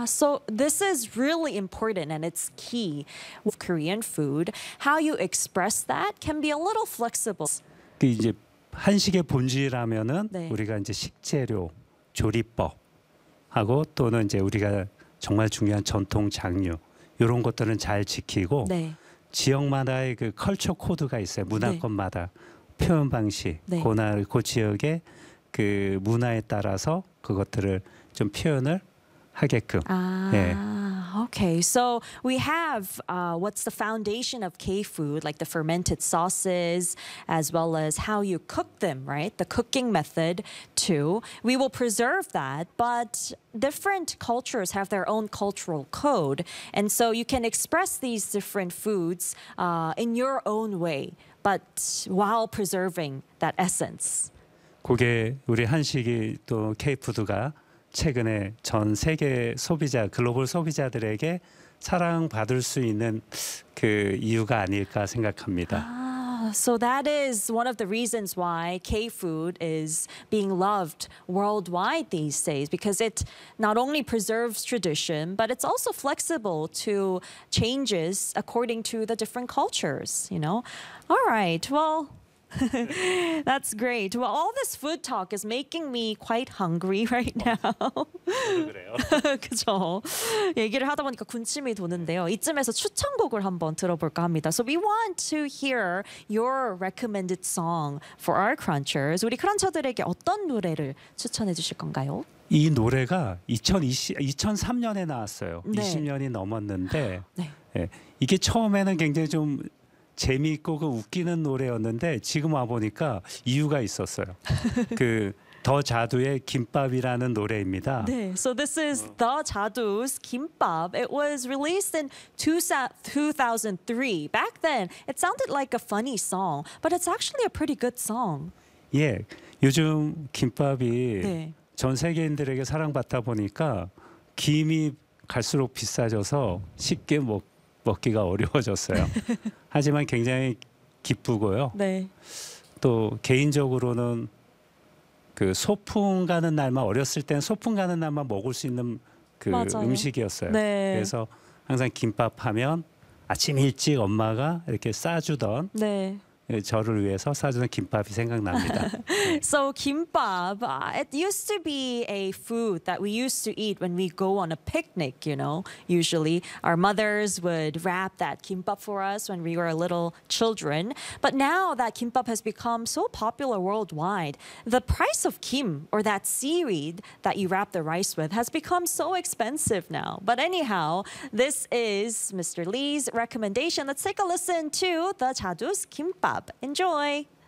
So this is really important and it's key with Korean food. How you express that can be a little flexible. 그 이제 한식의 본질하면은 네. 우리가 이제 식재료, 조리법하고 또는 이제 우리가 정말 중요한 전통 장류 이런 것들은 잘 지키고 네. 지역마다의 그 컬처 코드가 있어요. 문화권마다 표현 방식, 네. 그 지역의 그 문화에 따라서 그것들을 좀 표현을 하게끔. 예. Okay. So we have what's the foundation of K-food, like the fermented sauces, as well as how you cook them, right? The cooking method too. We will preserve that, but different cultures have their own cultural code. And so you can express these different foods in your own way, but while preserving that essence. 그게 우리 한식이 또 K푸드가 최근에 전 세계 소비자, 글로벌 소비자들에게 사랑받을 수 있는 그 이유가 아닐까 생각합니다. So that is one of the reasons why K-food is being loved worldwide these days, because it not only preserves tradition, but it's also flexible to changes according to the different cultures, you know? All right, well, that's great. Well, all this food talk is making me quite hungry right now. 그래요. 그죠? 얘기를 하다 보니까 군침이 도는데요. 이쯤에서 추천곡을 한번 들어볼까 합니다. So we want to hear your recommended song for our crunchers. 우리 크런처들에게 어떤 노래를 추천해 주실 건가요? 이 노래가 2003년에 나왔어요. 네. 20년이 넘었는데 네. 예, 이게 처음에는 굉장히 좀 재미있고 그 웃기는 노래였는데 지금 와 보니까 이유가 있었어요. 그 더 자두의 김밥이라는 노래입니다. 네, so this is The Jadu's Kimbap. It was released in 2003. Back then, it sounded like a funny song, but it's actually a pretty good song. 예, 요즘 김밥이 네. 전 세계인들에게 사랑받다 보니까 김이 갈수록 비싸져서 쉽게 먹기가 어려워졌어요. 하지만 굉장히 기쁘고요. 네. 또 개인적으로는 그 소풍 가는 날만 어렸을 땐 소풍 가는 날만 먹을 수 있는 그 맞아요. 음식이었어요. 네. 그래서 항상 김밥 하면 아침 일찍 엄마가 이렇게 싸주던 네. 저를 위해서 싸주던 김밥이 생각납니다. So kimbap, it used to be a food that we used to eat when we go on a picnic, you know. Usually our mothers would wrap that kimbap for us when we were little children. But now that kimbap has become so popular worldwide, the price of kim, or that seaweed that you wrap the rice with, has become so expensive now. But anyhow, this is Mr. Lee's recommendation. Let's take a listen to The Jadu's Kimbap. Enjoy!